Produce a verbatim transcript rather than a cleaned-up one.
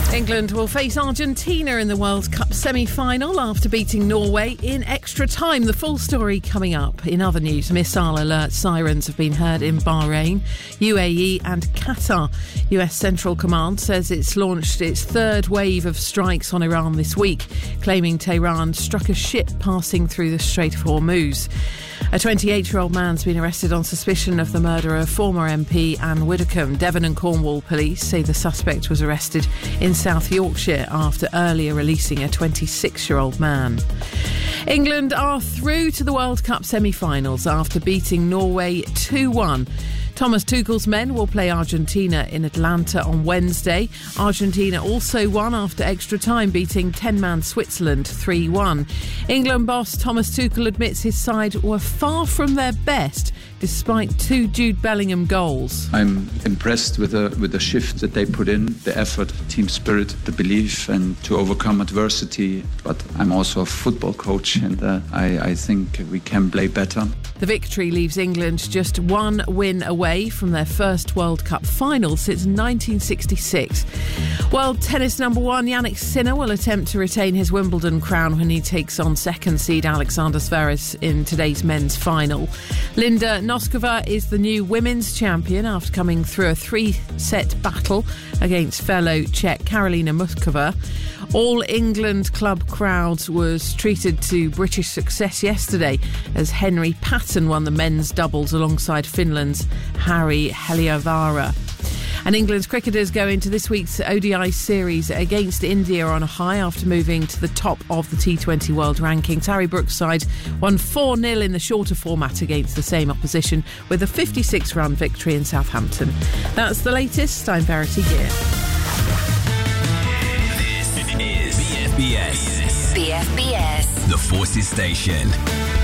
England will face Argentina in the World Cup semi-final after beating Norway in extra time. The full story coming up. In other news, missile alert sirens have been heard in Bahrain, U A E and Qatar. U S Central Command says it's launched its third wave of strikes on Iran this week, claiming Tehran struck a ship passing through the Strait of Hormuz. A twenty-eight-year-old man's been arrested on suspicion of the murder of former M P Anne Widdecombe. Devon and Cornwall police say the suspect was arrested in South Yorkshire after earlier releasing a twenty-six-year-old man. England are through to the World Cup semi-finals after beating Norway two one. Thomas Tuchel's men will play Argentina in Atlanta on Wednesday. Argentina also won after extra time, beating ten-man Switzerland three one. England boss Thomas Tuchel admits his side were far from their best despite two Jude Bellingham goals. I'm impressed with the with the shift that they put in, the effort, team spirit, the belief, and to overcome adversity. But I'm also a football coach, and uh, I, I think we can play better. The victory leaves England just one win away from their first World Cup final since nineteen sixty-six. World tennis number one Jannik Sinner will attempt to retain his Wimbledon crown when he takes on second seed Alexander Zverev in today's men's final. Linda Noskova is the new women's champion after coming through a three-set battle against fellow Czech Karolina Muskova. All England club crowds was treated to British success yesterday as Henry Patton won the men's doubles alongside Finland's Harry Heliövara. And England's cricketers go into this week's O D I series against India on a high after moving to the top of the T twenty World Rankings. Harry Brooks' side won four nil in the shorter format against the same opposition with a fifty-six run victory in Southampton. That's the latest. I'm Verity Gear. This is B F B S. B F B S. The Forces Station.